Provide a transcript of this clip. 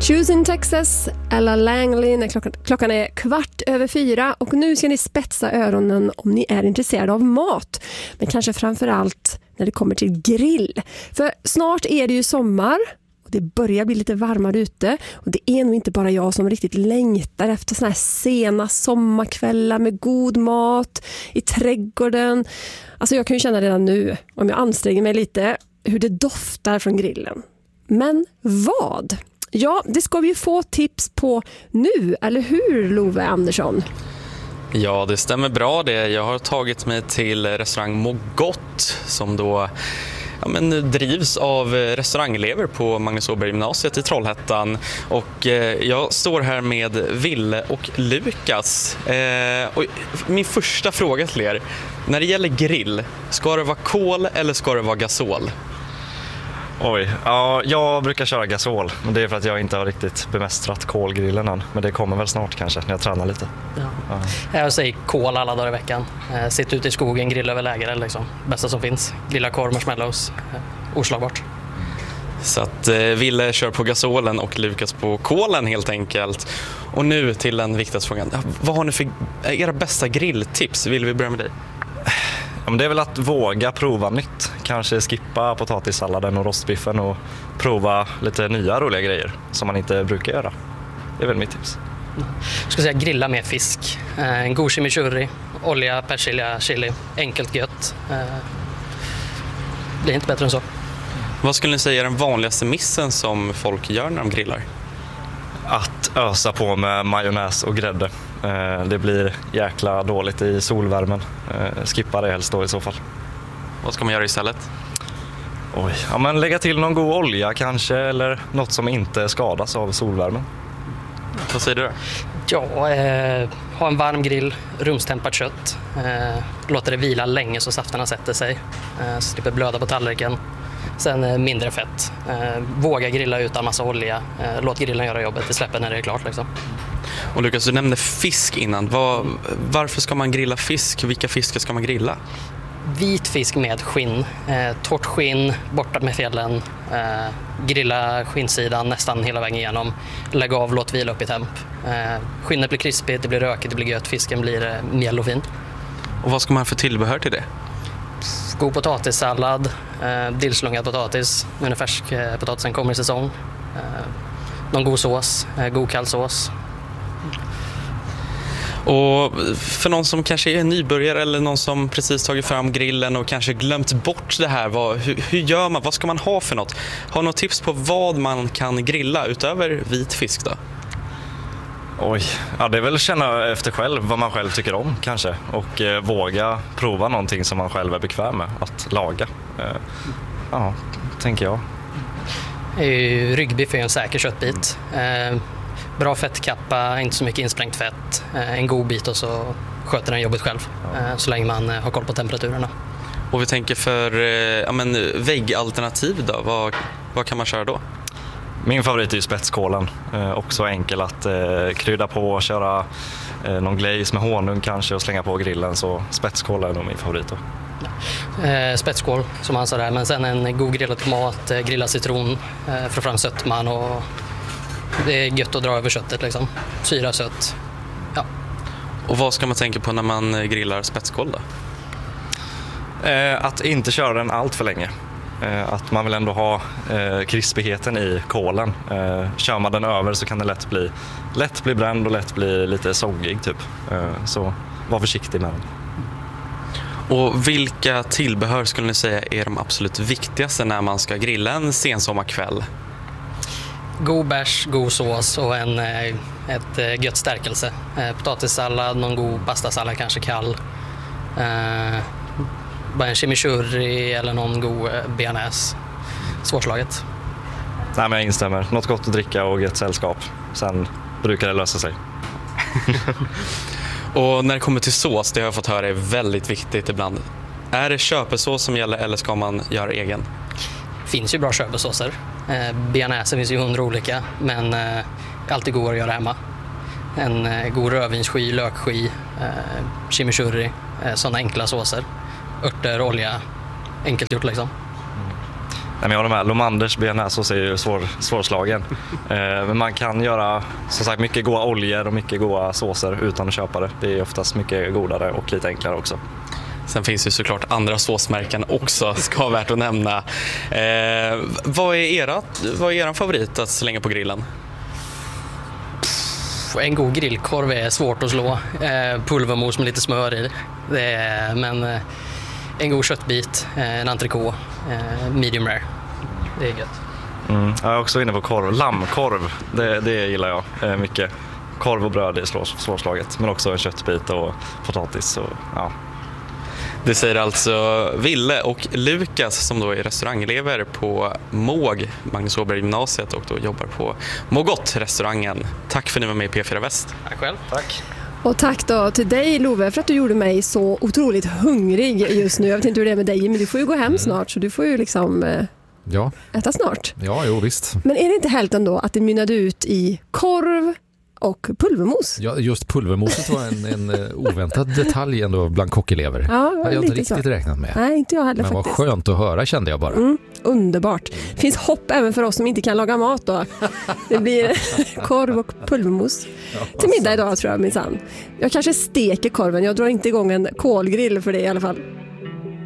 Choosing Texas, Ella Langley, när klockan är 4:15 och nu ska ni spetsa öronen om ni är intresserade av mat. Men kanske framförallt när det kommer till grill. För snart är det ju sommar och det börjar bli lite varmare ute. Och det är nog inte bara jag som riktigt längtar efter såna här sena sommarkvällar med god mat i trädgården. Alltså jag kan ju känna redan nu, om jag anstränger mig lite, hur det doftar från grillen. Men vad? Ja, det ska vi ju få tips på nu, eller hur Love Andersson? Ja, det stämmer bra det. Jag har tagit mig till restaurang Mogott som då drivs av restaurangelever på Magnus Åberg gymnasiet i Trollhättan. Och jag står här med Ville och Lukas. Och min första fråga till er, när det gäller grill, ska det vara kol eller ska det vara gasol? Oj, ja, jag brukar köra gasol, men det är för att jag inte har riktigt bemästrat kolgrillen än. Men det kommer väl snart kanske, när jag tränar lite. Ja. Jag säger kol alla dagar i veckan. Sitta ute i skogen, grilla över läger liksom. Bästa som finns. Grilla korv, marshmallows. Oslagbart. Så att Ville kör på gasolen och Lukas på kolen helt enkelt. Och nu till den viktigaste frågan. Vad har ni för era bästa grilltips? Vill vi börja med dig? Ja, men det är väl att våga prova nytt. Kanske skippa potatissalladen och rostbiffen och prova lite nya roliga grejer som man inte brukar göra. Det är väl mitt tips. Jag ska säga grilla med fisk. En god chimichurri, olja, persilja, chili. Enkelt gött. Det är inte bättre än så. Vad skulle ni säga är den vanligaste missen som folk gör när de grillar? Att ösa på med majonnäs och grädde. Det blir jäkla dåligt i solvärmen. Skippa det helst då i så fall. Vad ska man göra istället? Oj, ja, men lägga till någon god olja kanske, eller något som inte skadas av solvärmen. Vad säger du då? Ja, ha en varm grill, rumstempat kött. Låta det vila länge så safterna sätter sig. Slipper blöda på tallriken. Sen mindre fett. Våga grilla utan massa olja. Låt grillen göra jobbet. Det släpper när det är klart liksom. Och Lukas, du nämnde fisk innan. Varför ska man grilla fisk? Vilka fiskar ska man grilla? Vit fisk med skinn. Torrt skinn, borta med fjällen. Grilla skinnsidan nästan hela vägen igenom. Lägg av, låt vila upp i temp. Skinnet blir krispigt, det blir rökigt, det blir gött. Fisken blir mjäll och fin. Och vad ska man ha för tillbehör till det? God potatissallad, dillslungad potatis. Nu när färskpotatisen kommer i säsong. Någon god sås, god kall sås. Och för någon som kanske är nybörjare eller någon som precis tagit fram grillen och kanske glömt bort det här, hur gör man? Vad ska man ha för något? Har du något tips på vad man kan grilla utöver vit fisk då? Oj, ja, det är väl känna efter själv vad man själv tycker om kanske. Och våga prova någonting som man själv är bekväm med att laga. Ja, tänker jag. Ryggbiff är en säker köttbit. Bra fettkappa, inte så mycket insprängt fett. En god bit och så sköter den jobbet själv. Så länge man har koll på temperaturerna. Och vi tänker för väggalternativ då, vad kan man köra då? Min favorit är ju spetskålen. Också enkel att krydda på och köra någon glaze med honung kanske och slänga på grillen. Så spetskål är nog min favorit då. Spetskål som han sa där, men sen en god grillad tomat, grillad citron för att få fram sötman och det är gött att dra över köttet liksom. Syra, sött. Ja. Och vad ska man tänka på när man grillar spetskål då? Att inte köra den allt för länge. Att man vill ändå ha krispigheten i kålen. Kör man den över så kan det lätt bli bränd och lätt bli lite soggig typ. Så var försiktig med den. Och vilka tillbehör skulle ni säga är de absolut viktigaste när man ska grilla en sensommarkväll? God bärs, god sås och ett gött stärkelse. Potatissallad, någon god pastasallad kanske kall. Bara en chimichurri eller någon god bearnaise. Svårslaget. Nej, men jag instämmer. Något gott att dricka och ett sällskap. Sen brukar det lösa sig. Och när det kommer till sås, det har jag fått höra är väldigt viktigt ibland. Är det köpesås som gäller eller ska man göra egen? Det finns ju bra köpesåser. Bearnaise finns ju 100 olika, men alltid går att göra hemma. En god rödvinssky, löksky, chimichurri, sådana enkla såser. Örter, olja, enkelt gjort liksom. men jag har de här Lomanders bearnaisesås är ju svårslagen. Men man kan göra som sagt mycket goda oljor och mycket goda såser utan att köpa det. Det är oftast mycket godare och lite enklare också. Sen finns ju såklart andra såsmärken också, ska vara värt att nämna. Vad är er favorit att slänga på grillen? En god grillkorv är svårt att slå. Pulvermos med lite smör i. Men en god köttbit, en entrecote, medium rare. Det är gött. Jag är också inne på korv. Lammkorv, det gillar jag mycket. Korv och bröd är svårslaget, men också en köttbit och potatis. Och, ja. Det säger alltså Ville och Lukas som då är restaurangelever på MÅG, Magnus Åberg gymnasiet, och då jobbar på Mogott-restaurangen. Tack för att ni var med i P4 Väst. Tack själv. Tack. Och tack då till dig, Love, för att du gjorde mig så otroligt hungrig just nu. Jag vet inte hur det är med dig, men du får ju gå hem snart, så du får ju liksom äta snart. Ja, jo visst. Men är det inte helt ändå att det mynnade ut i korv och pulvermos? Ja, just pulvermoset var en oväntad detalj ändå bland kockelever. Ja, hade jag inte riktigt så räknat med. Nej, inte jag heller. Men faktiskt. vad skönt att höra, kände jag bara. Underbart. Det finns hopp även för oss som inte kan laga mat då. Det blir korv och pulvermos till middag idag, tror jag minsann. Jag kanske steker korven. Jag drar inte igång en kolgrill för det i alla fall.